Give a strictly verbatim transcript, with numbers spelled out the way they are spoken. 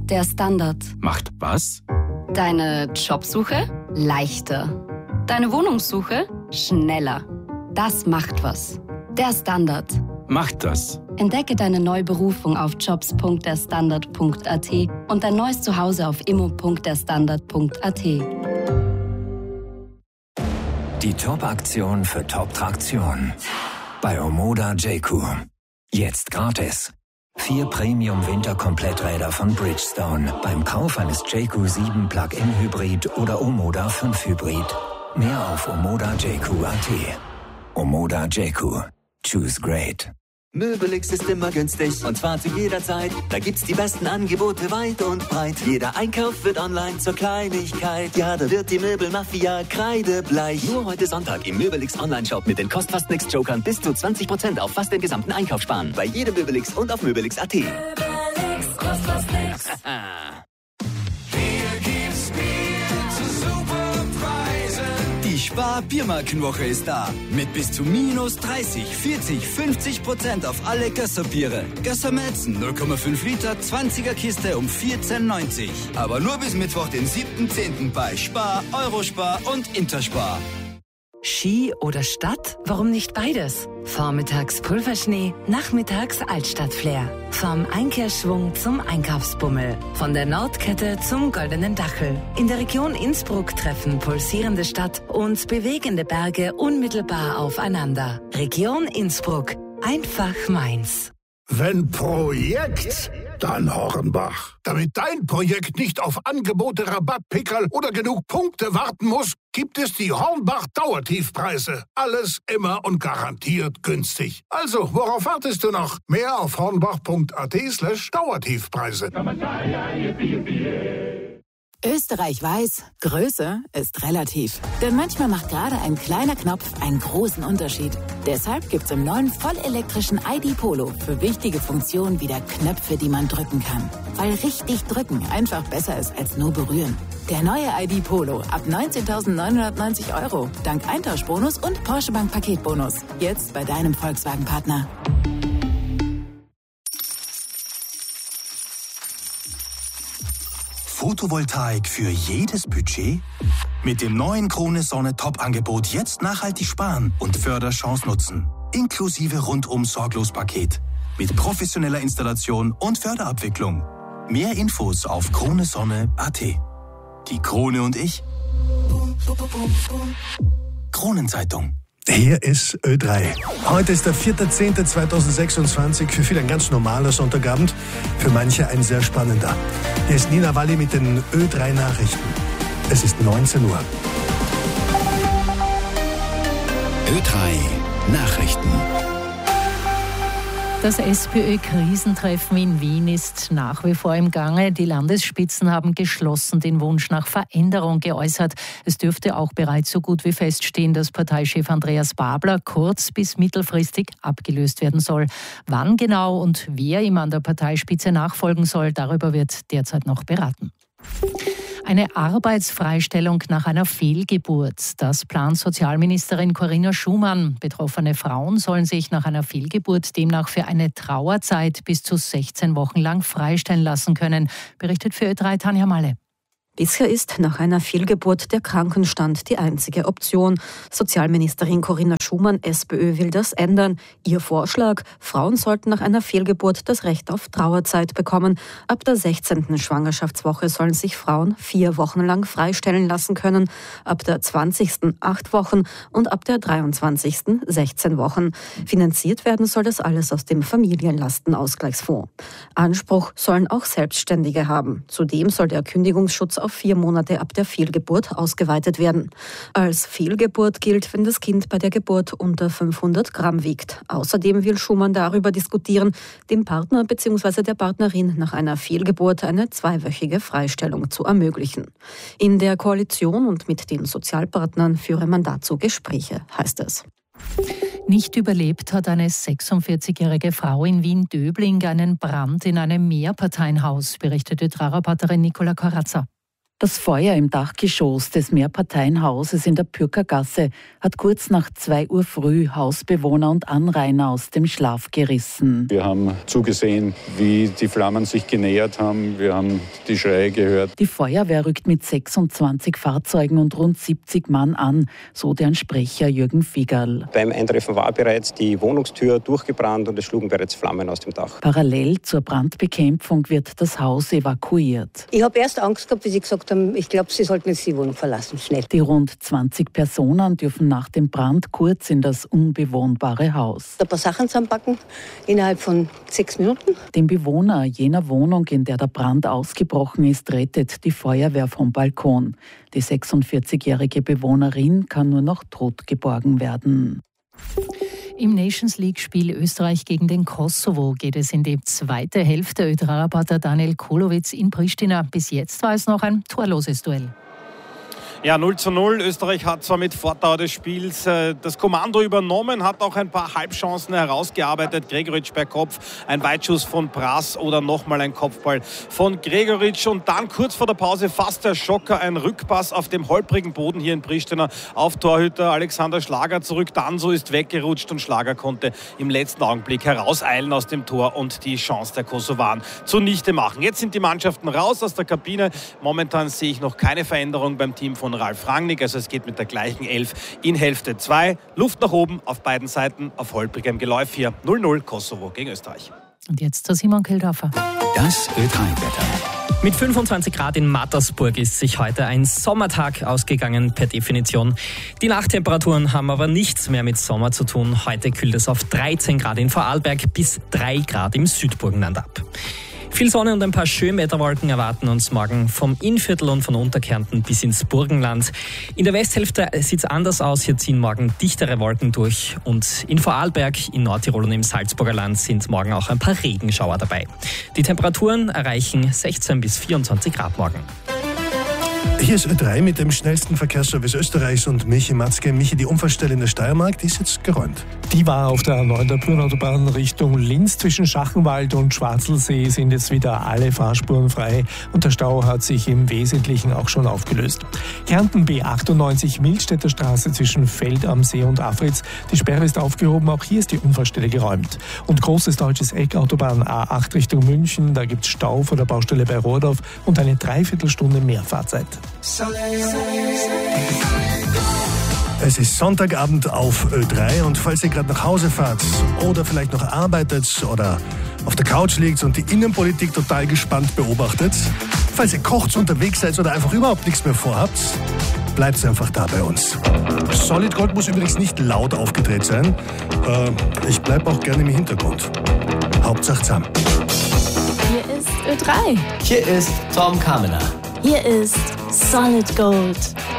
Der Standard. Macht was? Deine Jobsuche leichter. Deine Wohnungssuche schneller. Das macht was. Der Standard. Macht das. Entdecke deine neue Berufung auf jobs punkt der standard punkt a t und dein neues Zuhause auf immo punkt der standard punkt a t. Die Top-Aktion für Top-Traktion. Bei Omoda J Q. Jetzt gratis. Vier Premium-Winter-Kompletträder von Bridgestone. Beim Kauf eines J Q sieben Plug-in-Hybrid oder Omoda fünf Hybrid. Mehr auf omoda j q punkt a t. Omoda J Q. Choose great. Möbelix ist immer günstig und zwar zu jeder Zeit. Da gibt's die besten Angebote weit und breit. Jeder Einkauf wird online zur Kleinigkeit. Ja, da wird die Möbelmafia kreidebleich. Nur heute Sonntag im Möbelix Online-Shop mit den Kost-Fast-Nix-Jokern bis zu zwanzig Prozent auf fast den gesamten Einkauf sparen. Bei jedem Möbelix und auf möbelix punkt a t. Möbelix, Kost fast nix. Die Spar-Biermarkenwoche ist da. Mit bis zu minus dreißig, vierzig, fünfzig Prozent auf alle Gösser-Biere. Gösser Melzen null Komma fünf Liter, zwanziger Kiste um vierzehn neunzig. Aber nur bis Mittwoch, den siebten zehnten bei Spar, Eurospar und Interspar. Ski oder Stadt? Warum nicht beides? Vormittags Pulverschnee, nachmittags Altstadtflair. Vom Einkehrschwung zum Einkaufsbummel. Von der Nordkette zum Goldenen Dachel. In der Region Innsbruck treffen pulsierende Stadt und bewegende Berge unmittelbar aufeinander. Region Innsbruck. Einfach meins. Wenn Projekt, dann Hornbach. Damit dein Projekt nicht auf Angebote, Rabattpickerl oder genug Punkte warten muss, gibt es die Hornbach Dauertiefpreise. Alles immer und garantiert günstig. Also, worauf wartest du noch? Mehr auf hornbach punkt a t slash Dauertiefpreise. Österreich weiß, Größe ist relativ. Denn manchmal macht gerade ein kleiner Knopf einen großen Unterschied. Deshalb gibt's im neuen vollelektrischen I D Polo für wichtige Funktionen wieder Knöpfe, die man drücken kann. Weil richtig drücken einfach besser ist als nur berühren. Der neue I D Polo ab neunzehntausendneunhundertneunzig Euro. Dank Eintauschbonus und Porsche Bank Paketbonus. Jetzt bei deinem Volkswagen-Partner. Photovoltaik für jedes Budget? Mit dem neuen Krone Sonne Top-Angebot jetzt nachhaltig sparen und Förderchance nutzen. Inklusive Rundum-Sorglos-Paket. Mit professioneller Installation und Förderabwicklung. Mehr Infos auf kronesonne punkt a t. Die Krone und ich. Kronenzeitung. Hier ist Ö drei. Heute ist der vierter zehnter zweitausendsechsundzwanzig. Für viele ein ganz normaler Sonntagabend, für manche ein sehr spannender. Hier ist Nina Walli mit den Ö drei Nachrichten. Es ist neunzehn Uhr. Ö drei Nachrichten. Das SPÖ-Krisentreffen in Wien ist nach wie vor im Gange. Die Landesspitzen haben geschlossen den Wunsch nach Veränderung geäußert. Es dürfte auch bereits so gut wie feststehen, dass Parteichef Andreas Babler kurz- bis mittelfristig abgelöst werden soll. Wann genau und wer ihm an der Parteispitze nachfolgen soll, darüber wird derzeit noch beraten. Eine Arbeitsfreistellung nach einer Fehlgeburt. Das plant Sozialministerin Corinna Schumann. Betroffene Frauen sollen sich nach einer Fehlgeburt demnach für eine Trauerzeit bis zu sechzehn Wochen lang freistellen lassen können, berichtet für Ö drei Tanja Malle. Bisher ist nach einer Fehlgeburt der Krankenstand die einzige Option. Sozialministerin Corinna Schumann, SPÖ, will das ändern. Ihr Vorschlag: Frauen sollten nach einer Fehlgeburt das Recht auf Trauerzeit bekommen. Ab der sechzehnten Schwangerschaftswoche sollen sich Frauen vier Wochen lang freistellen lassen können, ab der zwanzigsten acht Wochen und ab der dreiundzwanzigsten sechzehn Wochen. Finanziert werden soll das alles aus dem Familienlastenausgleichsfonds. Anspruch sollen auch Selbstständige haben. Zudem soll der Kündigungsschutz auf vier Monate ab der Fehlgeburt ausgeweitet werden. Als Fehlgeburt gilt, wenn das Kind bei der Geburt unter fünfhundert Gramm wiegt. Außerdem will Schumann darüber diskutieren, dem Partner bzw. der Partnerin nach einer Fehlgeburt eine zweiwöchige Freistellung zu ermöglichen. In der Koalition und mit den Sozialpartnern führe man dazu Gespräche, heißt es. Nicht überlebt hat eine sechsundvierzigjährige Frau in Wien-Döbling einen Brand in einem Mehrparteienhaus, berichtete Trara-Reporterin Nicola Corazza. Das Feuer im Dachgeschoss des Mehrparteienhauses in der Pürkergasse hat kurz nach zwei Uhr früh Hausbewohner und Anrainer aus dem Schlaf gerissen. Wir haben zugesehen, wie die Flammen sich genähert haben. Wir haben die Schreie gehört. Die Feuerwehr rückt mit sechsundzwanzig Fahrzeugen und rund siebzig Mann an, so deren Sprecher Jürgen Figerl. Beim Eintreffen war bereits die Wohnungstür durchgebrannt und es schlugen bereits Flammen aus dem Dach. Parallel zur Brandbekämpfung wird das Haus evakuiert. Ich habe erst Angst gehabt, wie sie gesagt haben, ich glaube, sie sollten jetzt die Wohnung verlassen, schnell. Die rund zwanzig Personen dürfen nach dem Brand kurz in das unbewohnbare Haus. Ein paar Sachen zusammenpacken, innerhalb von sechs Minuten. Den Bewohner jener Wohnung, in der der Brand ausgebrochen ist, rettet die Feuerwehr vom Balkon. Die sechsundvierzigjährige Bewohnerin kann nur noch tot geborgen werden. Im Nations League-Spiel Österreich gegen den Kosovo geht es in die zweite Hälfte. Ö drei Reporter Daniel Kolowitz in Pristina. Bis jetzt war es noch ein torloses Duell. Ja, null zu null. Österreich hat zwar mit Fortdauer des Spiels äh, das Kommando übernommen, hat auch ein paar Halbchancen herausgearbeitet. Gregoritsch per Kopf, ein Weitschuss von Brass oder nochmal ein Kopfball von Gregoritsch. Und dann kurz vor der Pause fast der Schocker, ein Rückpass auf dem holprigen Boden hier in Pristina auf Torhüter Alexander Schlager zurück. Dann so ist weggerutscht und Schlager konnte im letzten Augenblick herauseilen aus dem Tor und die Chance der Kosovaren zunichte machen. Jetzt sind die Mannschaften raus aus der Kabine. Momentan sehe ich noch keine Veränderung beim Team von Ralf Rangnick, also es geht mit der gleichen Elf in Hälfte zwei. Luft nach oben auf beiden Seiten auf holprigem Geläuf hier. null null Kosovo gegen Österreich. Und jetzt zu Simon Keldorfer. Das Ö drei Wetter. Mit fünfundzwanzig Grad in Mattersburg ist sich heute ein Sommertag ausgegangen per Definition. Die Nachttemperaturen haben aber nichts mehr mit Sommer zu tun. Heute kühlt es auf dreizehn Grad in Vorarlberg bis drei Grad im Südburgenland ab. Viel Sonne und ein paar Schönwetterwolken erwarten uns morgen vom Innviertel und von Unterkärnten bis ins Burgenland. In der Westhälfte sieht es anders aus. Hier ziehen morgen dichtere Wolken durch. Und in Vorarlberg, in Nordtirol und im Salzburger Land sind morgen auch ein paar Regenschauer dabei. Die Temperaturen erreichen sechzehn bis vierundzwanzig Grad morgen. Hier ist Ö drei mit dem schnellsten Verkehrsservice Österreichs und Michi Matzke. Michi, die Unfallstelle in der Steiermark, die ist jetzt geräumt. Die war auf der A neun der Bühnenautobahn Richtung Linz. Zwischen Schachenwald und Schwarzelsee sind jetzt wieder alle Fahrspuren frei und der Stau hat sich im Wesentlichen auch schon aufgelöst. Kärnten B achtundneunzig, Milstädter Straße zwischen Feld am See und Afritz. Die Sperre ist aufgehoben, auch hier ist die Unfallstelle geräumt. Und großes deutsches Eck, Autobahn A acht Richtung München, da gibt es Stau vor der Baustelle bei Rohrdorf und eine Dreiviertelstunde mehr Fahrzeit. Es ist Sonntagabend auf Ö drei und falls ihr gerade nach Hause fahrt oder vielleicht noch arbeitet oder auf der Couch liegt und die Innenpolitik total gespannt beobachtet, falls ihr kocht, unterwegs seid oder einfach überhaupt nichts mehr vorhabt, bleibt einfach da bei uns. Solid Gold muss übrigens nicht laut aufgedreht sein. Äh, ich bleibe auch gerne im Hintergrund. Hauptsache zusammen. Hier ist Ö drei. Hier ist Tom Kamener. Hier ist Solid Gold.